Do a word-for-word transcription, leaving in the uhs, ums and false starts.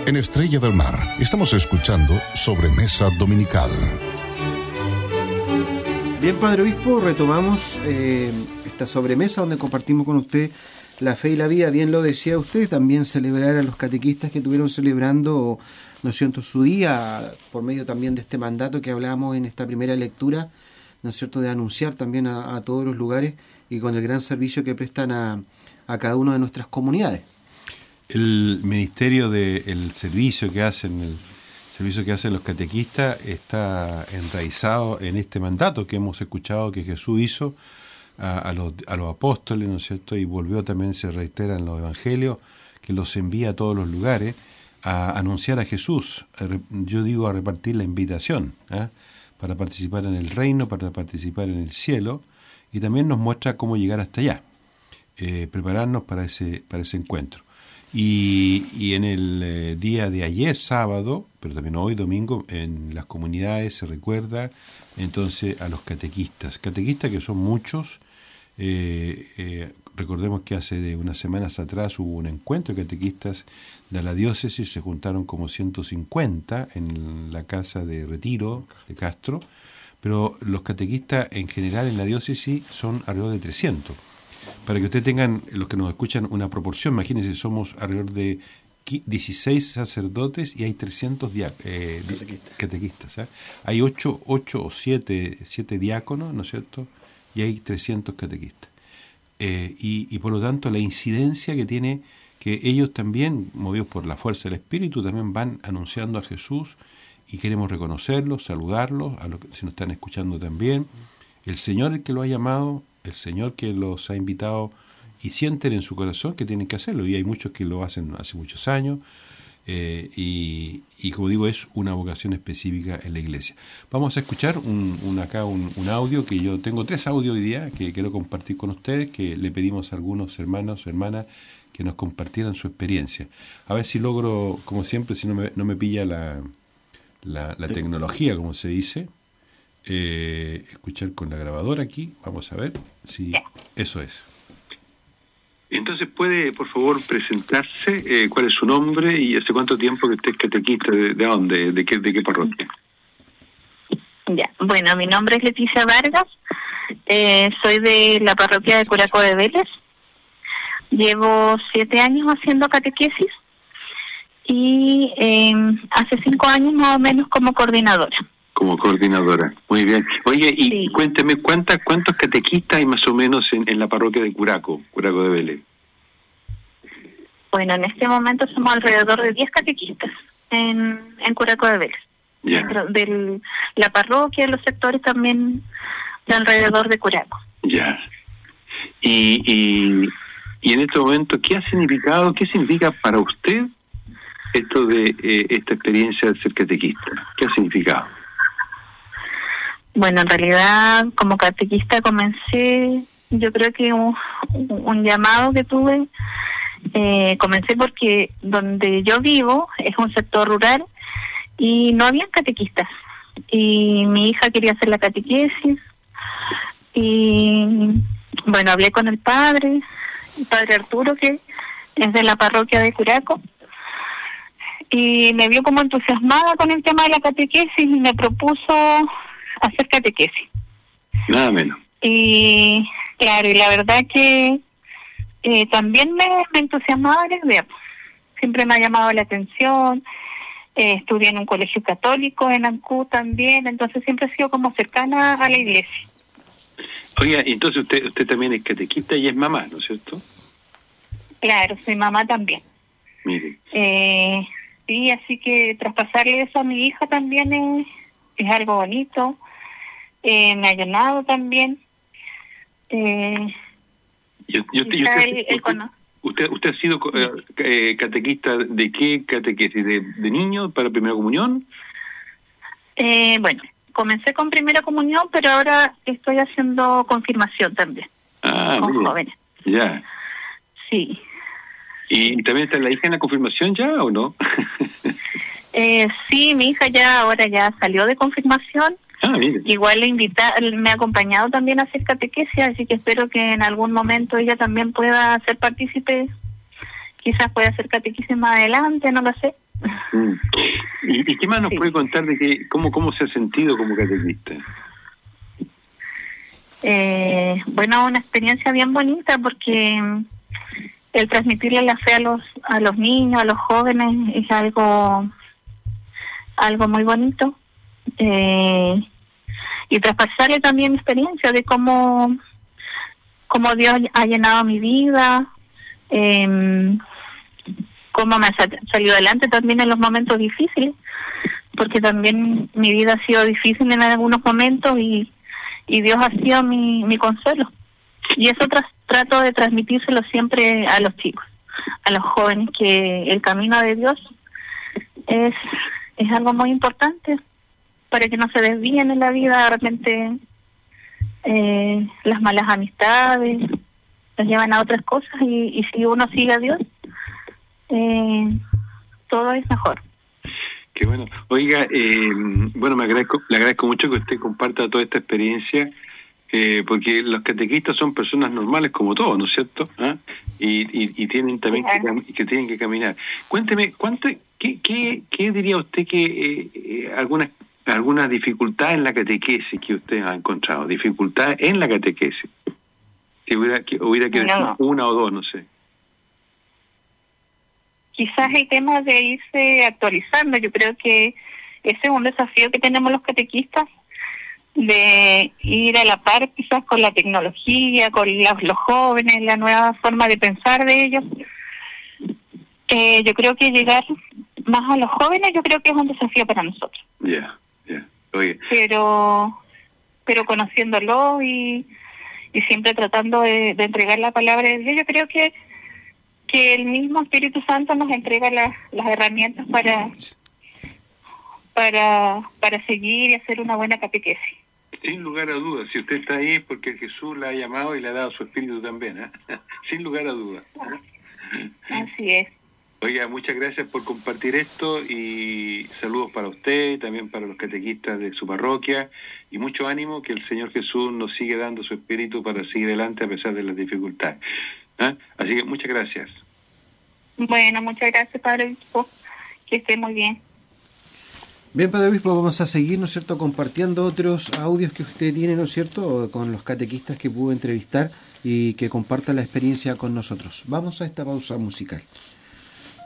En Estrella del Mar estamos escuchando Sobremesa Dominical. Bien, Padre Obispo, retomamos eh, esta sobremesa donde compartimos con usted la fe y la vida. Bien lo decía usted, también celebrar a los catequistas que estuvieron celebrando, ¿no es cierto?, su día, por medio también de este mandato que hablábamos en esta primera lectura, ¿no es cierto?, de anunciar también a, a todos los lugares y con el gran servicio que prestan a, a cada una de nuestras comunidades. El ministerio del servicio que hacen, el servicio que hacen los catequistas está enraizado en este mandato que hemos escuchado que Jesús hizo a, a, los, a los apóstoles, ¿no es cierto?, y volvió también, se reitera en los evangelios, que los envía a todos los lugares a anunciar a Jesús, a, yo digo a repartir la invitación, ¿eh? para participar en el reino, para participar en el cielo, y también nos muestra cómo llegar hasta allá, eh, prepararnos para ese, para ese encuentro. Y, y en el eh, día de ayer, sábado, pero también hoy, domingo, en las comunidades se recuerda entonces a los catequistas. Catequistas que son muchos. Eh, eh, recordemos que hace de unas semanas atrás hubo un encuentro de catequistas de la diócesis, se juntaron como ciento cincuenta en la casa de retiro de Castro, pero los catequistas en general en la diócesis son alrededor de trescientos. Para que ustedes tengan, los que nos escuchan, una proporción, imagínense, somos alrededor de dieciséis sacerdotes y hay trescientos dia- eh, catequistas. catequistas ¿eh? Hay ocho, ocho o siete diáconos, ¿no es cierto? Y hay trescientos catequistas. Eh, y, y por lo tanto la incidencia que tiene, que ellos también, movidos por la fuerza del Espíritu, también van anunciando a Jesús y queremos reconocerlos, saludarlos, a los que si nos están escuchando también. El Señor el que lo ha llamado, el Señor que los ha invitado y sienten en su corazón que tienen que hacerlo, y hay muchos que lo hacen hace muchos años, eh, y, y como digo, es una vocación específica en la Iglesia. Vamos a escuchar un, un acá un, un audio que yo tengo, tres audios hoy día que quiero compartir con ustedes, que le pedimos a algunos hermanos o hermanas que nos compartieran su experiencia. A ver si logro, como siempre, si no me, no me pilla la, la, la tecnología, como se dice, eh, escuchar con la grabadora aquí. Vamos a ver si eso es. Entonces, ¿puede, por favor, presentarse? Eh, ¿Cuál es su nombre y hace cuánto tiempo que usted es catequista? ¿De, de dónde? ¿De qué, de qué parroquia? Ya, bueno, mi nombre es Leticia Vargas, eh, soy de la parroquia de Curaco de Vélez. Llevo siete años haciendo catequesis y eh, hace cinco años más o menos como coordinadora. Como coordinadora, muy bien. Oye, y sí. cuénteme, ¿cuántas, ¿cuántos catequistas hay más o menos en, en la parroquia de Curaco, Curaco de Vélez? Bueno, en este momento somos alrededor de diez catequistas en, en Curaco de Vélez. Ya. Dentro de la parroquia, los sectores también de alrededor de Curaco. Ya. Y, y, y en este momento, ¿qué ha significado, qué significa para usted esto de eh, esta experiencia de ser catequista? ¿Qué ha significado? Bueno, en realidad, como catequista comencé, yo creo que un, un llamado que tuve, eh, comencé porque donde yo vivo es un sector rural y no había catequistas. Y mi hija quería hacer la catequesis y, bueno, hablé con el padre, el padre Arturo, que es de la parroquia de Curaco, y me vio como entusiasmada con el tema de la catequesis y me propuso hacer catequesis. Nada menos. Y claro, y la verdad que eh, también me, me entusiasmaba la idea. Siempre me ha llamado la atención. Eh, estudié en un colegio católico en Ancú también, entonces siempre he sido como cercana a la iglesia. Oiga, entonces usted usted también es catequista y es mamá, ¿no es cierto? Claro, soy mamá también. Mire. Eh, sí, así que traspasarle eso a mi hija también es, es algo bonito. Eh, me ha llenado también. Eh, ¿Y, y usted, y usted, el, el usted, usted, usted ha sido eh, catequista de qué catequesis? ¿De, de niño para primera comunión? Eh, bueno, comencé con primera comunión, pero ahora estoy haciendo confirmación también. Ah, con bien. jóvenes. Ya. Sí. ¿Y también está la hija en la confirmación ya o no? eh, sí, mi hija ya ahora ya salió de confirmación. Ah, mire. Igual le invita, me ha acompañado también a hacer catequesis, así que espero que en algún momento ella también pueda ser partícipe. Quizás pueda hacer catequesis más adelante, no lo sé. Mm. ¿Y, ¿Y qué más nos Sí. puede contar de que cómo, cómo se ha sentido como catequista? Eh, bueno, una experiencia bien bonita porque mm, el transmitirle la fe a los a los niños, a los jóvenes es algo algo muy bonito, eh, y traspasarle también experiencia de cómo cómo Dios ha llenado mi vida, eh, cómo me ha sal- salido adelante también en los momentos difíciles, porque también mi vida ha sido difícil en algunos momentos y y Dios ha sido mi, mi consuelo. Y eso tras, trato de transmitírselo siempre a los chicos, a los jóvenes, que el camino de Dios es, es algo muy importante para que no se desvíen en la vida. De repente eh, las malas amistades los llevan a otras cosas y, y si uno sigue a Dios, eh, todo es mejor. Qué bueno. Oiga, eh, bueno, me agradezco, le agradezco mucho que usted comparta toda esta experiencia, eh, porque los catequistas son personas normales como todos, ¿no es cierto? ¿Ah? Y, y, y tienen también que, cam- que tienen que caminar. Cuénteme, ¿cuánto, qué, qué, qué diría usted que eh, eh, alguna alguna dificultad en la catequesis que usted ha encontrado? Dificultad en la catequesis. Si hubiera que hubiera que decir No. una o dos, no sé. Quizás el tema de irse actualizando, yo creo que ese es un desafío que tenemos los catequistas, de ir a la par quizás con la tecnología, con los, los jóvenes, la nueva forma de pensar de ellos. Eh, yo creo que llegar más a los jóvenes, yo creo que es un desafío para nosotros. Ya, ya. Oye, Pero pero conociéndolo y, y siempre tratando de, de entregar la palabra de Dios, yo creo que que el mismo Espíritu Santo nos entrega las, las herramientas para para para seguir y hacer una buena catequesis. sin lugar a dudas, si usted está ahí es porque Jesús la ha llamado y le ha dado su espíritu también, ¿eh? Sin lugar a dudas. Así es. Oiga, muchas gracias por compartir esto y saludos para usted y también para los catequistas de su parroquia y mucho ánimo, que el Señor Jesús nos sigue dando su espíritu para seguir adelante a pesar de las dificultades. ¿Ah? Así que muchas gracias. Bueno, muchas gracias, Padre Obispo. Que esté muy bien. Bien, Padre Obispo, vamos a seguir, ¿no es cierto?, compartiendo otros audios que usted tiene, ¿no es cierto?, con los catequistas que pudo entrevistar y que compartan la experiencia con nosotros. Vamos a esta pausa musical.